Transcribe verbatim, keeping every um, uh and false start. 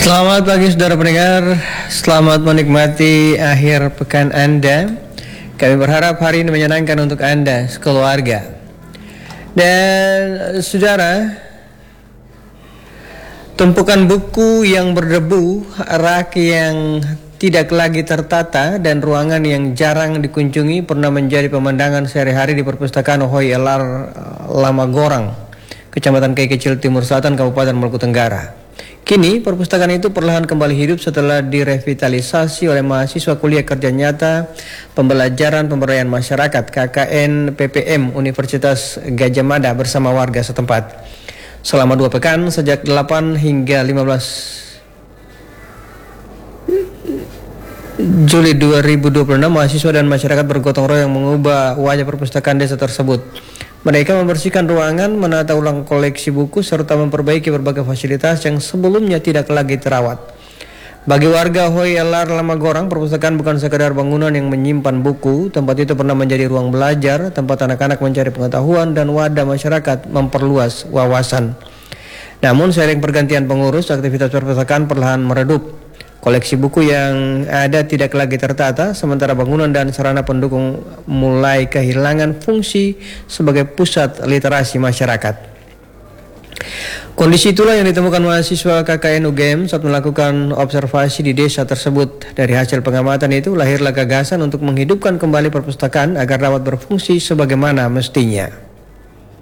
Selamat pagi saudara pendengar, selamat menikmati akhir pekan Anda. Kami berharap hari ini menyenangkan untuk Anda sekeluarga. Dan saudara, tumpukan buku yang berdebu, rak yang tidak lagi tertata, dan ruangan yang jarang dikunjungi pernah menjadi pemandangan sehari-hari di perpustakaan Hoi Elar Lamagorang, Kecamatan Kai Kecil, Timur Selatan, Kabupaten Maluku Tenggara. Kini perpustakaan itu perlahan kembali hidup setelah direvitalisasi oleh mahasiswa kuliah kerja nyata pembelajaran pemberdayaan masyarakat K K N P P M Universitas Gadjah Mada bersama warga setempat. Selama dua pekan sejak delapan hingga lima belas Juli dua ribu dua puluh enam, mahasiswa dan masyarakat bergotong royong mengubah wajah perpustakaan desa tersebut. Mereka membersihkan ruangan, menata ulang koleksi buku, serta memperbaiki berbagai fasilitas yang sebelumnya tidak lagi terawat. Bagi warga Hoi Elar Lamagorang, perpustakaan bukan sekadar bangunan yang menyimpan buku. Tempat itu pernah menjadi ruang belajar, tempat anak-anak mencari pengetahuan, dan wadah masyarakat memperluas wawasan. Namun seiring pergantian pengurus, aktivitas perpustakaan perlahan meredup. Koleksi buku yang ada tidak lagi tertata, sementara bangunan dan sarana pendukung mulai kehilangan fungsi sebagai pusat literasi masyarakat. Kondisi itulah yang ditemukan mahasiswa K K N U G M saat melakukan observasi di desa tersebut. Dari hasil pengamatan itu lahirlah gagasan untuk menghidupkan kembali perpustakaan agar dapat berfungsi sebagaimana mestinya.